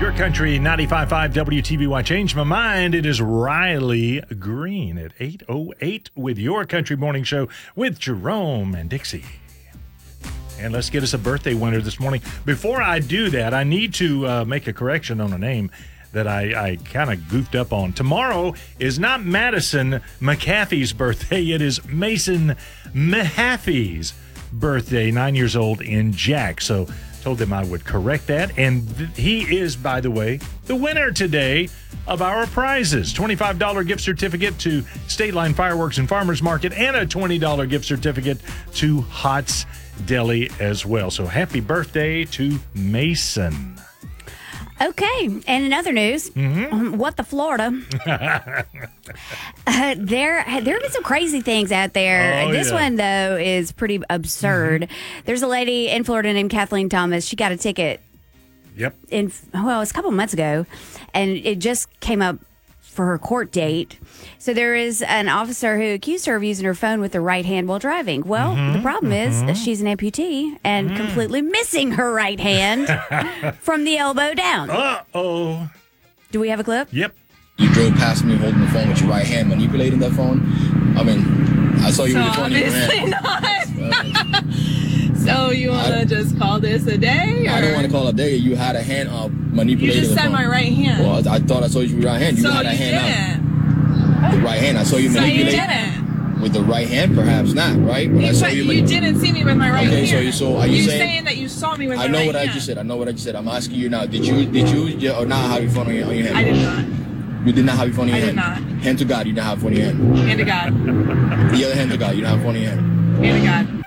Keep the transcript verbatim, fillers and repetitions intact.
Your Country ninety-five point five W T V Y. Change my mind. It is Riley Green at eight oh eight with Your Country Morning Show with Jerome and Dixie. And let's get us a birthday winner this morning. Before I do that, I need to uh, make a correction on a name that I, I kind of goofed up on. Tomorrow is not Madison McAfee's birthday. It is Mason Mahaffey's birthday, nine years old in Jack. So told them I would correct that. And th- he is, by the way, the winner today of our prizes. twenty-five dollars gift certificate to State Line Fireworks and Farmers Market and a twenty dollars gift certificate to Hots Deli as well. So happy birthday to Mason. Okay, and in other news, Mm-hmm. what the Florida? uh, there, there have been some crazy things out there. Oh, this yeah. one, though, is pretty absurd. Mm-hmm. There's a lady in Florida named Kathleen Thomas. She got a ticket Yep. in, well, it was a couple months ago, and it just came up for her court date. So there is an officer who accused her of using her phone with her right hand while driving. Well, Mm-hmm. the problem Mm-hmm. is she's an amputee and Mm. completely missing her right hand from the elbow down. Uh-oh. Do we have a clip? Yep. You drove past me holding the phone with your right hand, manipulating that phone. I mean, I saw you So with your phone in your obviously hand. not. So you want I- to just call this a day? I don't or- want to call it a day. You had a hand up You manipulating just the said phone. my right hand. Well, I, I thought I saw you with your right hand. You so had you a hand didn't. up. The right hand. I saw you So you manipulate didn't. with the right hand, perhaps not, right? But I You, saw said you. you mani- didn't see me with my right Okay, hand. so you- so are you saying- that you saw me with my I know right what hand? I just said. I know what I just said. I'm asking you now. Did you, did you, yeah, or not have your phone on your, on your hand? I did not. You did not have your phone in your I did hand. not. Hand to God, you didn't have your phone in your hand. Hand to God. The other hand to God, you don't have your phone in your hand. Hand to God.